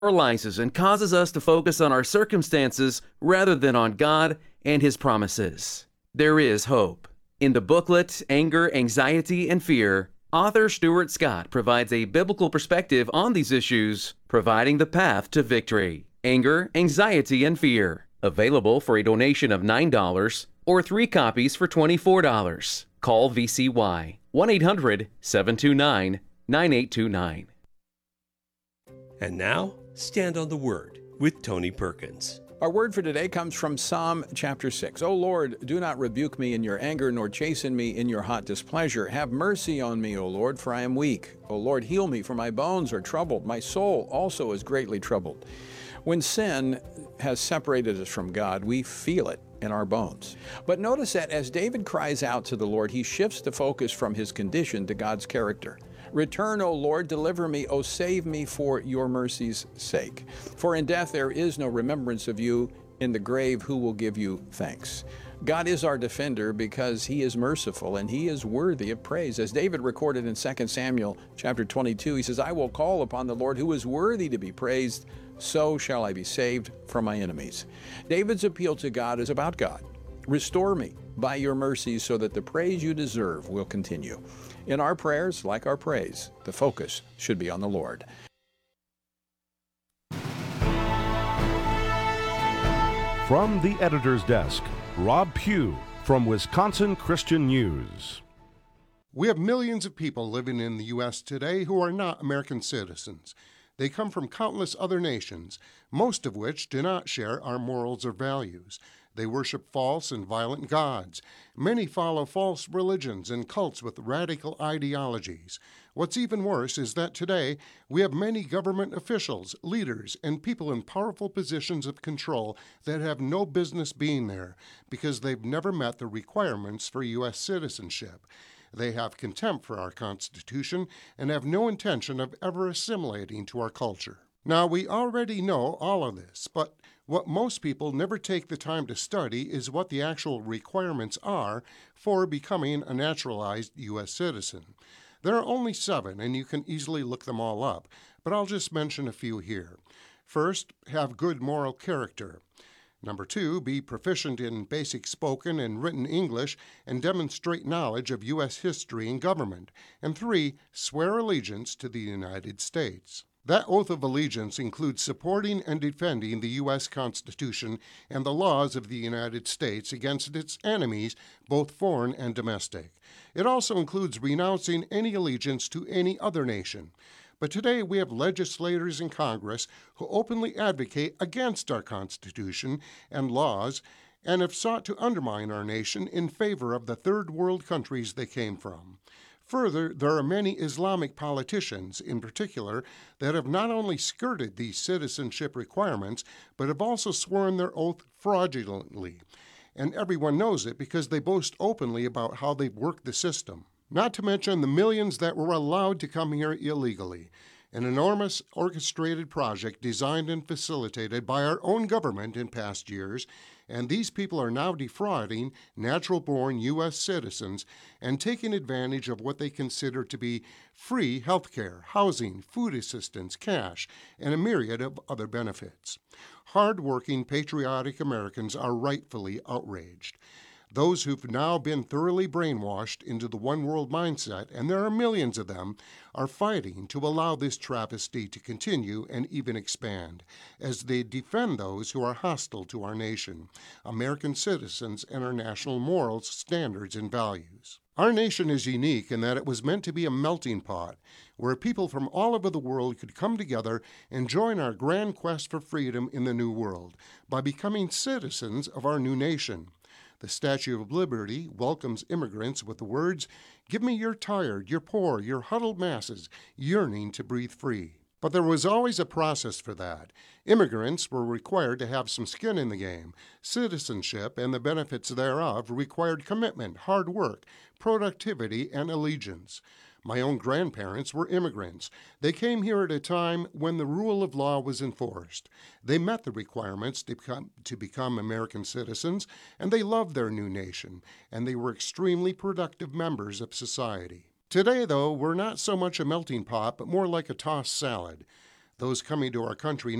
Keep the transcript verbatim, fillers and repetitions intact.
paralyzes and causes us to focus on our circumstances rather than on God and His promises. There is hope. In the booklet, Anger, Anxiety, and Fear, author Stuart Scott provides a biblical perspective on these issues, providing the path to victory. Anger, Anxiety, and Fear. Available for a donation of nine dollars or three copies for twenty-four dollars. Call V C Y one eight hundred, seven two nine, nine eight two nine. And now, Stand on the Word with Tony Perkins. Our word for today comes from Psalm chapter six. O Lord, do not rebuke me in your anger, nor chasten me in your hot displeasure. Have mercy on me, O Lord, for I am weak. O Lord, heal me, for my bones are troubled. My soul also is greatly troubled. When sin has separated us from God, we feel it in our bones. But notice that as David cries out to the Lord, he shifts the focus from his condition to God's character. Return, O Lord, deliver me, O save me for your mercy's sake. For in death there is no remembrance of you. In the grave, who will give you thanks? God is our defender because he is merciful and he is worthy of praise. As David recorded in Second Samuel chapter twenty-two, he says, I will call upon the Lord who is worthy to be praised. So shall I be saved from my enemies. David's appeal to God is about God. Restore me by your mercies so that the praise you deserve will continue. In our prayers, like our praise, the focus should be on the Lord. From the editor's desk, Rob Pugh from Wisconsin Christian News. We have millions of people living in the U S today who are not American citizens. They come from countless other nations, most of which do not share our morals or values. They worship false and violent gods. Many follow false religions and cults with radical ideologies. What's even worse is that today we have many government officials, leaders, and people in powerful positions of control that have no business being there because they've never met the requirements for U S citizenship. They have contempt for our Constitution and have no intention of ever assimilating to our culture. Now, we already know all of this, but what most people never take the time to study is what the actual requirements are for becoming a naturalized U S citizen. There are only seven, and you can easily look them all up, but I'll just mention a few here. First, have good moral character. Number two, be proficient in basic spoken and written English and demonstrate knowledge of U S history and government. And three, swear allegiance to the United States. That oath of allegiance includes supporting and defending the U S Constitution and the laws of the United States against its enemies, both foreign and domestic. It also includes renouncing any allegiance to any other nation. But today we have legislators in Congress who openly advocate against our Constitution and laws and have sought to undermine our nation in favor of the third world countries they came from. Further, there are many Islamic politicians, in particular, that have not only skirted these citizenship requirements, but have also sworn their oath fraudulently. And everyone knows it because they boast openly about how they've worked the system. Not to mention the millions that were allowed to come here illegally. An enormous orchestrated project designed and facilitated by our own government in past years, and these people are now defrauding natural-born U S citizens and taking advantage of what they consider to be free health care, housing, food assistance, cash, and a myriad of other benefits. Hard-working, patriotic Americans are rightfully outraged. Those who've now been thoroughly brainwashed into the one-world mindset, and there are millions of them, are fighting to allow this travesty to continue and even expand, as they defend those who are hostile to our nation, American citizens, and our national morals, standards, and values. Our nation is unique in that it was meant to be a melting pot, where people from all over the world could come together and join our grand quest for freedom in the New World by becoming citizens of our new nation. The Statue of Liberty welcomes immigrants with the words, "Give me your tired, your poor, your huddled masses, yearning to breathe free." But there was always a process for that. Immigrants were required to have some skin in the game. Citizenship and the benefits thereof required commitment, hard work, productivity, and allegiance. My own grandparents were immigrants. They came here at a time when the rule of law was enforced. They met the requirements to become, to become American citizens, and they loved their new nation, and they were extremely productive members of society. Today, though, we're not so much a melting pot, but more like a tossed salad. Those coming to our country